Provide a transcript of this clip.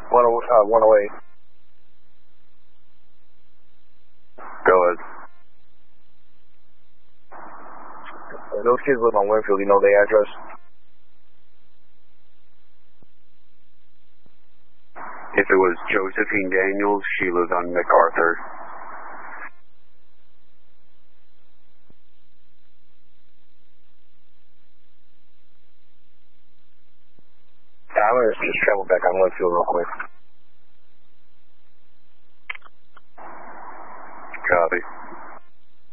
108. Go ahead. Those kids live on Winfield. You know their address? If it was Josephine Daniels, she lives on MacArthur. I'm going to just travel back on Winfield real quick.